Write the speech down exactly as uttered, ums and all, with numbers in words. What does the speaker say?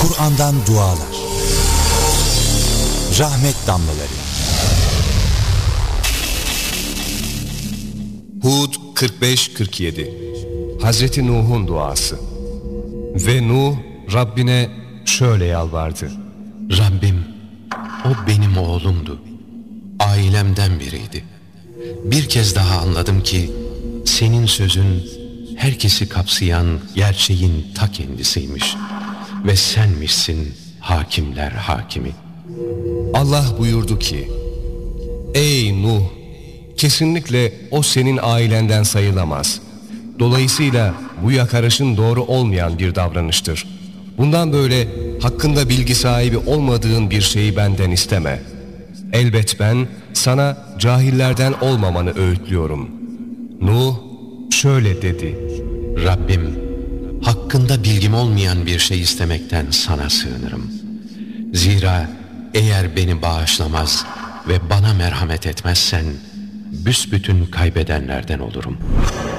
Kur'an'dan dualar, rahmet damlaları. Hud kırk beş kırk yedi. Hazreti Nuh'un duası. Ve Nuh Rabbine şöyle yalvardı: Rabbim, o benim oğlumdu, ailemden biriydi. Bir kez daha anladım ki senin sözün herkesi kapsayan gerçeğin ta kendisiymiş ve senmişsin hakimler hakimi. Allah buyurdu ki: Ey Nuh, kesinlikle o senin ailenden sayılamaz. Dolayısıyla bu yakarışın doğru olmayan bir davranıştır. Bundan böyle hakkında bilgi sahibi olmadığın bir şeyi benden isteme. Elbet ben sana cahillerden olmamanı öğütlüyorum. Nuh şöyle dedi: Rabbim, hakkında bilgim olmayan bir şey istemekten sana sığınırım. Zira eğer beni bağışlamaz ve bana merhamet etmezsen büsbütün kaybedenlerden olurum.